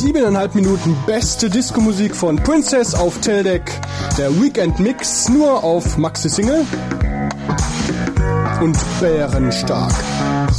7,5 Minuten beste Disco-Musik von Princess auf Teldec, der Weekend Mix nur auf Maxi Single und bärenstark.